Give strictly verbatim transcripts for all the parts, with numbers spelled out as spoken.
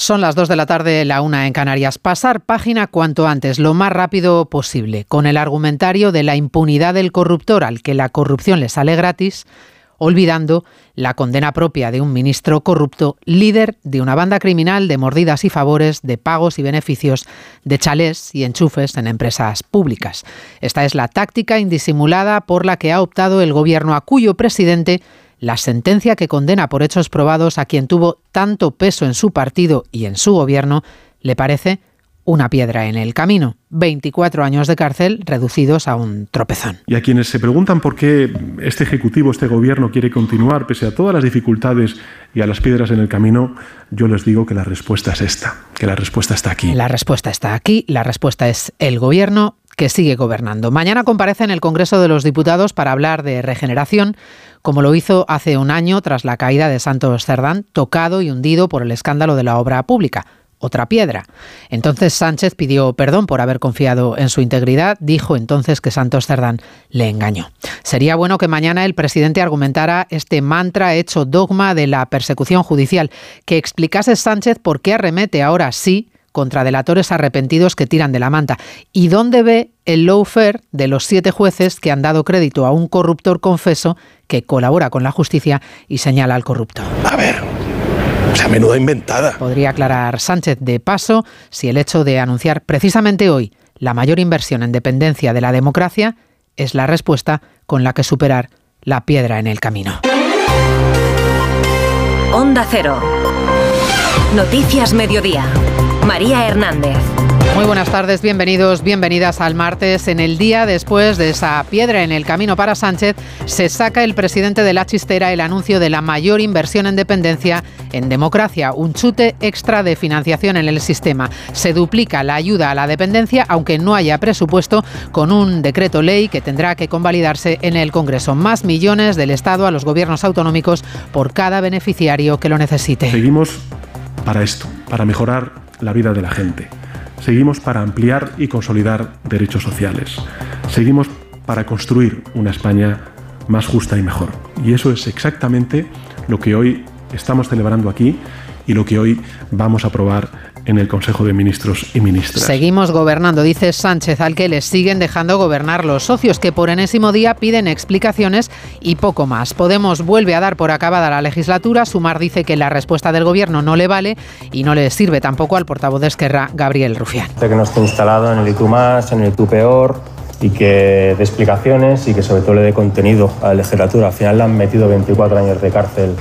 Son las dos de la tarde, la una en Canarias. Pasar página cuanto antes, lo más rápido posible, con el argumentario de la impunidad del corruptor al que la corrupción le sale gratis, olvidando la condena propia de un ministro corrupto, líder de una banda criminal de mordidas y favores, de pagos y beneficios, de chalés y enchufes en empresas públicas. Esta es la táctica indisimulada por la que ha optado el gobierno, a cuyo presidente la sentencia que condena por hechos probados a quien tuvo tanto peso en su partido y en su gobierno le parece una piedra en el camino. veinticuatro años de cárcel reducidos a un tropezón. Y a quienes se preguntan por qué este Ejecutivo, este Gobierno quiere continuar pese a todas las dificultades y a las piedras en el camino, yo les digo que la respuesta es esta, que la respuesta está aquí. La respuesta está aquí, la respuesta es el Gobierno que sigue gobernando. Mañana comparece en el Congreso de los Diputados para hablar de regeneración, como lo hizo hace un año tras la caída de Santos Cerdán, tocado y hundido por el escándalo de la obra pública. Otra piedra. Entonces Sánchez pidió perdón por haber confiado en su integridad, dijo entonces que Santos Cerdán le engañó. Sería bueno que mañana el presidente argumentara este mantra hecho dogma de la persecución judicial, que explicase Sánchez por qué arremete ahora sí contra delatores arrepentidos que tiran de la manta. ¿Y dónde ve el lawfare de los siete jueces que han dado crédito a un corruptor confeso que colabora con la justicia y señala al corrupto? A ver, o sea, menuda inventada. Podría aclarar Sánchez de paso si el hecho de anunciar precisamente hoy la mayor inversión en dependencia de la democracia es la respuesta con la que superar la piedra en el camino. Onda Cero. Noticias Mediodía. María Hernández. Muy buenas tardes, bienvenidos, bienvenidas al martes. En el día después de esa piedra en el camino para Sánchez, se saca el presidente de la chistera el anuncio de la mayor inversión en dependencia en democracia, un chute extra de financiación en el sistema. Se duplica la ayuda a la dependencia, aunque no haya presupuesto, con un decreto ley que tendrá que convalidarse en el Congreso. Más millones del Estado a los gobiernos autonómicos por cada beneficiario que lo necesite. Seguimos para esto, para mejorar la vida de la gente. Seguimos para ampliar y consolidar derechos sociales. Seguimos para construir una España más justa y mejor. Y eso es exactamente lo que hoy estamos celebrando aquí y lo que hoy vamos a aprobar en el Consejo de Ministros y Ministras. Seguimos gobernando, dice Sánchez, al que les siguen dejando gobernar los socios, que por enésimo día piden explicaciones y poco más. Podemos vuelve a dar por acabada la legislatura. Sumar dice que la respuesta del Gobierno no le vale y no le sirve tampoco al portavoz de Esquerra, Gabriel Rufián. Que no esté instalado en el y tú más, en el y tú peor, y que dé explicaciones y que sobre todo le dé contenido a la legislatura. Al final le han metido veinticuatro años de cárcel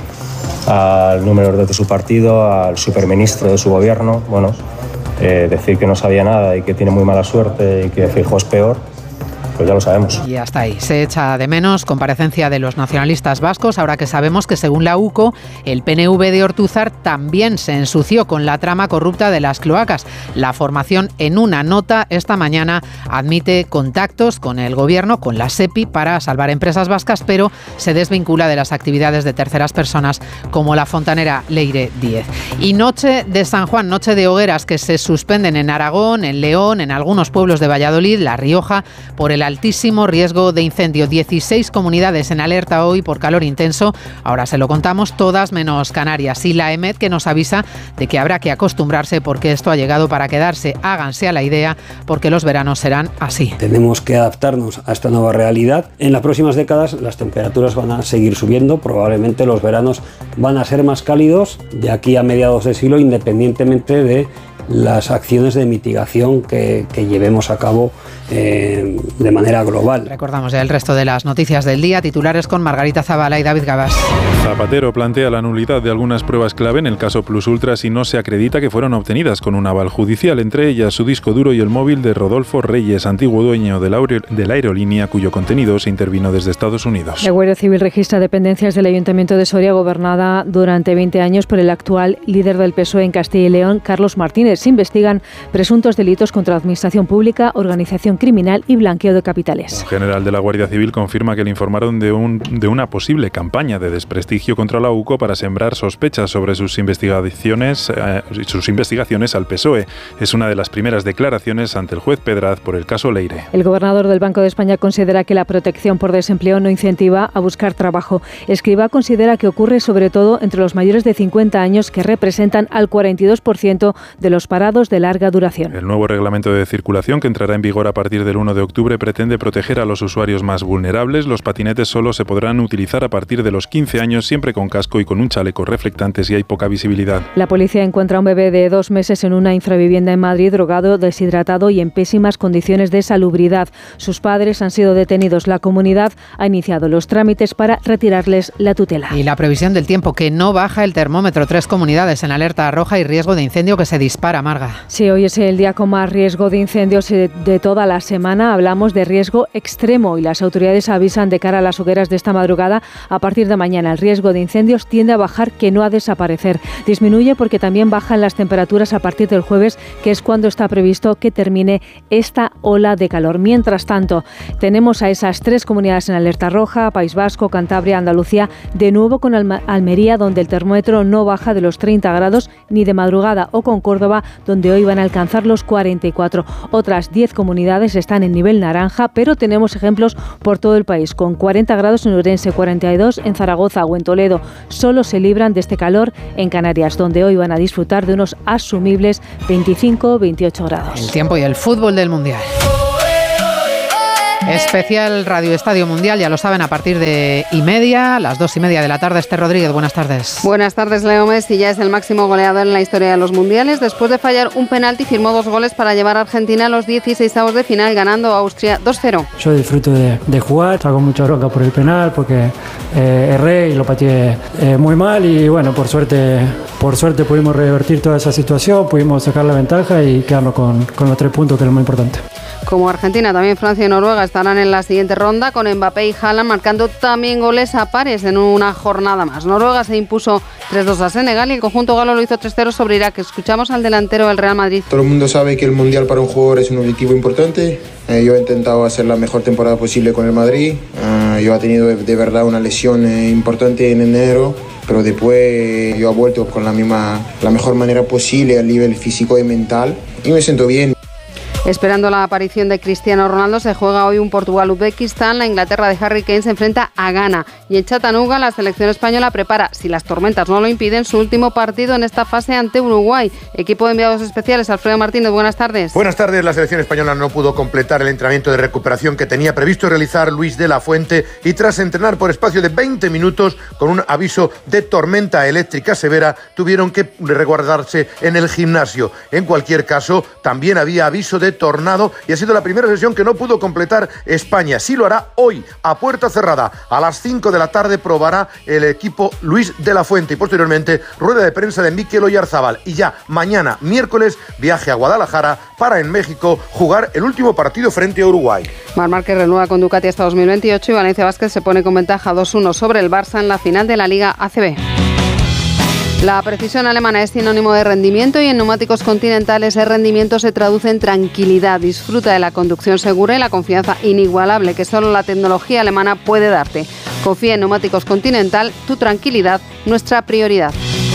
al número dos de su partido, al superministro de su gobierno. Bueno, eh, decir que no sabía nada y que tiene muy mala suerte y que Feijóo es peor, pues ya lo sabemos. Y hasta ahí. Se echa de menos comparecencia de los nacionalistas vascos, ahora que sabemos que según la U C O, el P N V de Ortúzar también se ensució con la trama corrupta de las cloacas. La formación, en una nota esta mañana, admite contactos con el Gobierno, con la SEPI, para salvar empresas vascas, pero se desvincula de las actividades de terceras personas como la fontanera Leire Díez. Y noche de San Juan, noche de hogueras que se suspenden en Aragón, en León, en algunos pueblos de Valladolid, La Rioja, por el altísimo riesgo de incendio. dieciséis comunidades en alerta hoy por calor intenso. Ahora se lo contamos, todas menos Canarias. Y la EMET, que nos avisa de que habrá que acostumbrarse porque esto ha llegado para quedarse. Háganse a la idea porque los veranos serán así. Tenemos que adaptarnos a esta nueva realidad. En las próximas décadas las temperaturas van a seguir subiendo. Probablemente los veranos van a ser más cálidos de aquí a mediados de siglo, independientemente de las acciones de mitigación que, que llevemos a cabo eh, de manera global. Recordamos ya el resto de las noticias del día, titulares con Margarita Zavala y David Gabás. Zapatero plantea la nulidad de algunas pruebas clave en el caso Plus Ultra si no se acredita que fueron obtenidas con un aval judicial, entre ellas su disco duro y el móvil de Rodolfo Reyes, antiguo dueño de la, de la aerolínea cuyo contenido se intervino desde Estados Unidos. La Guardia Civil registra dependencias del Ayuntamiento de Soria, gobernada durante veinte años por el actual líder del P S O E en Castilla y León, Carlos Martínez. se investigan presuntos delitos contra la administración pública, organización criminal y blanqueo de capitales. Un general de la Guardia Civil confirma que le informaron de, un, de una posible campaña de desprestigio contra la U C O para sembrar sospechas sobre sus investigaciones, eh, sus investigaciones al P S O E. Es una de las primeras declaraciones ante el juez Pedraz por el caso Leire. El gobernador del Banco de España considera que la protección por desempleo no incentiva a buscar trabajo. Escrivá considera que ocurre sobre todo entre los mayores de cincuenta años, que representan al cuarenta y dos por ciento de los parados de larga duración. El nuevo reglamento de circulación, que entrará en vigor a partir del uno de octubre, pretende proteger a los usuarios más vulnerables. Los patinetes solo se podrán utilizar a partir de los quince años, siempre con casco y con un chaleco reflectante si hay poca visibilidad. La policía encuentra a un bebé de dos meses en una infravivienda en Madrid, drogado, deshidratado y en pésimas condiciones de salubridad. Sus padres han sido detenidos. La comunidad ha iniciado los trámites para retirarles la tutela. Y la previsión del tiempo, que no baja el termómetro. Tres comunidades en alerta roja y riesgo de incendio que se dispara, Marga. Sí, hoy es el día con más riesgo de incendios de toda la semana. Hablamos de riesgo extremo y las autoridades avisan de cara a las hogueras de esta madrugada. A partir de mañana el riesgo de incendios tiende a bajar, que no a desaparecer. Disminuye porque también bajan las temperaturas a partir del jueves, que es cuando está previsto que termine esta ola de calor. Mientras tanto, tenemos a esas tres comunidades en alerta roja: País Vasco, Cantabria, Andalucía, de nuevo con Alma- Almería, donde el termómetro no baja de los treinta grados ni de madrugada, o con Córdoba, donde hoy van a alcanzar los cuarenta y cuatro. Otras diez comunidades están en nivel naranja, pero tenemos ejemplos por todo el país, con cuarenta grados en Ourense, cuarenta y dos en Zaragoza o en Toledo. Solo se libran de este calor en Canarias, donde hoy van a disfrutar de unos asumibles veinticinco a veintiocho grados. El tiempo y el fútbol del Mundial. Especial Radio Estadio Mundial, ya lo saben, a partir de y media, las dos y media de la tarde. Esther Rodríguez, buenas tardes. Buenas tardes. Leo Messi ya es el máximo goleador en la historia de los mundiales. Después de fallar un penalti, firmó dos goles para llevar a Argentina a los dieciseisavos de final, ganando a Austria dos cero. Yo disfruto de, de jugar, hago mucha bronca por el penal porque eh, erré y lo pateé eh, muy mal, y bueno, por suerte, por suerte pudimos revertir toda esa situación, pudimos sacar la ventaja y quedarnos con, con los tres puntos, que es lo más importante. Como Argentina, también Francia y Noruega estarán en la siguiente ronda, con Mbappé y Haaland marcando también goles a pares en una jornada más. Noruega se impuso tres dos a Senegal y el conjunto galo lo hizo tres cero sobre Irak. Escuchamos al delantero del Real Madrid. Todo el mundo sabe que el Mundial para un jugador es un objetivo importante. Eh, yo he intentado hacer la mejor temporada posible con el Madrid. Eh, yo he tenido de, de verdad una lesión eh, importante en enero, pero después yo he vuelto con la misma, la mejor manera posible a nivel físico y mental, y me siento bien. Esperando la aparición de Cristiano Ronaldo, se juega hoy un Portugal-Uzbekistán. La Inglaterra de Harry Kane se enfrenta a Ghana. Y en Chattanooga, la selección española prepara, si las tormentas no lo impiden, su último partido en esta fase ante Uruguay. Equipo de enviados especiales, Alfredo Martínez, buenas tardes. Buenas tardes. La selección española no pudo completar el entrenamiento de recuperación que tenía previsto realizar Luis de la Fuente, y tras entrenar por espacio de veinte minutos con un aviso de tormenta eléctrica severa, tuvieron que resguardarse en el gimnasio. En cualquier caso, también había aviso de tornado, y ha sido la primera sesión que no pudo completar España. Sí lo hará hoy, a puerta cerrada. A las cinco de la tarde probará el equipo Luis de la Fuente, y posteriormente rueda de prensa de Mikel Oyarzábal. Y ya mañana, miércoles, viaje a Guadalajara para en México jugar el último partido frente a Uruguay. Marc Márquez renueva con Ducati hasta dos mil veintiocho y Valencia Vázquez se pone con ventaja dos uno sobre el Barça en la final de la Liga A C B. La precisión alemana es sinónimo de rendimiento, y en neumáticos Continental ese rendimiento se traduce en tranquilidad. Disfruta de la conducción segura y la confianza inigualable que solo la tecnología alemana puede darte. Confía en neumáticos Continental, tu tranquilidad, nuestra prioridad.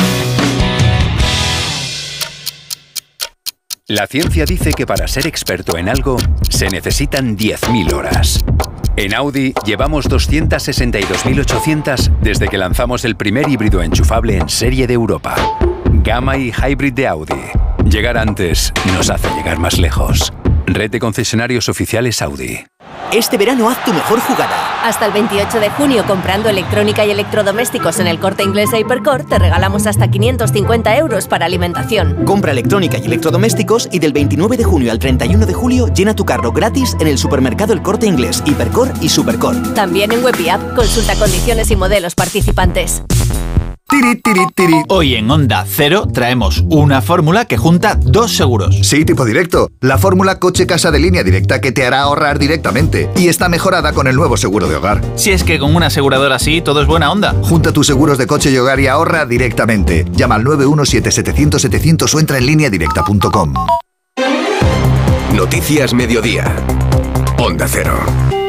La ciencia dice que para ser experto en algo se necesitan diez mil horas. En Audi llevamos doscientas sesenta y dos mil ochocientas desde que lanzamos el primer híbrido enchufable en serie de Europa. Gamma y Hybrid de Audi. Llegar antes nos hace llegar más lejos. Red de concesionarios oficiales Audi. Este verano haz tu mejor jugada. Hasta el veintiocho de junio, comprando electrónica y electrodomésticos en el Corte Inglés e Hipercor, te regalamos hasta quinientos cincuenta euros para alimentación. Compra electrónica y electrodomésticos y del veintinueve de junio al treinta y uno de julio llena tu carro gratis en el supermercado El Corte Inglés, Hipercor y Supercor. También en web y app. Consulta condiciones y modelos participantes. Tiri, tiri, tiri. Hoy en Onda Cero traemos una fórmula que junta dos seguros. Sí, tipo directo. La fórmula coche-casa de Línea Directa que te hará ahorrar directamente. Y está mejorada con el nuevo seguro de hogar. Si es que con una aseguradora así todo es buena onda. Junta tus seguros de coche y hogar y ahorra directamente. Llama al nueve uno siete setecientos setecientos o entra en línea directa punto com. Noticias Mediodía. Onda Cero.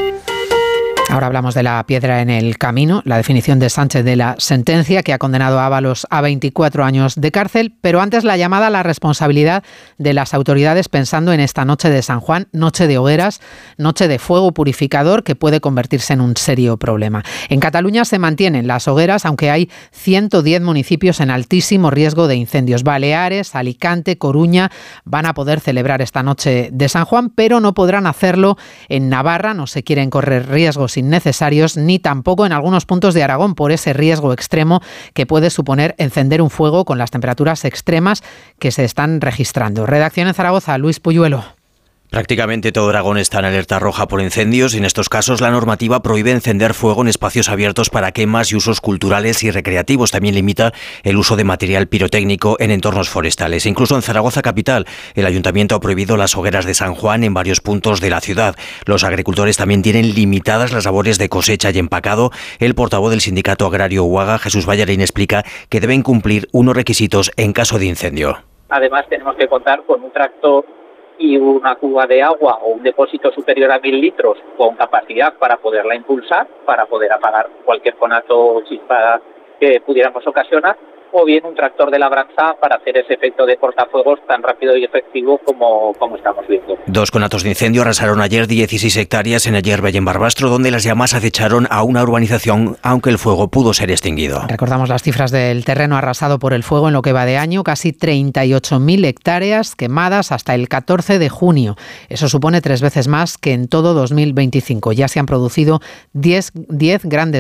Ahora hablamos de la piedra en el camino, la definición de Sánchez de la sentencia que ha condenado a Ábalos a veinticuatro años de cárcel, pero antes la llamada a la responsabilidad de las autoridades pensando en esta noche de San Juan, noche de hogueras, noche de fuego purificador que puede convertirse en un serio problema. En Cataluña se mantienen las hogueras, aunque hay ciento diez municipios en altísimo riesgo de incendios. Baleares, Alicante, Coruña van a poder celebrar esta noche de San Juan, pero no podrán hacerlo en Navarra, no se quieren correr riesgos innecesarios, ni tampoco en algunos puntos de Aragón por ese riesgo extremo que puede suponer encender un fuego con las temperaturas extremas que se están registrando. Redacción en Zaragoza, Luis Puyuelo. Prácticamente todo Aragón está en alerta roja por incendios y en estos casos la normativa prohíbe encender fuego en espacios abiertos para quemas y usos culturales y recreativos. También limita el uso de material pirotécnico en entornos forestales. Incluso en Zaragoza capital, el ayuntamiento ha prohibido las hogueras de San Juan en varios puntos de la ciudad. Los agricultores también tienen limitadas las labores de cosecha y empacado. El portavoz del sindicato agrario Uaga, Jesús Ballarín, explica que deben cumplir unos requisitos en caso de incendio. Además tenemos que contar con un tractor y una cuba de agua o un depósito superior a mil litros con capacidad para poderla impulsar, para poder apagar cualquier conato o chispa que pudiéramos ocasionar, o bien un tractor de labranza para hacer ese efecto de cortafuegos tan rápido y efectivo como, como estamos viendo. Dos conatos de incendio arrasaron ayer dieciséis hectáreas en Ayerbe y en Barbastro, donde las llamas acecharon a una urbanización, aunque el fuego pudo ser extinguido. Recordamos las cifras del terreno arrasado por el fuego en lo que va de año, casi treinta y ocho mil hectáreas quemadas hasta el catorce de junio. Eso supone tres veces más que en todo dos mil veinticinco. Ya se han producido diez, diez grandes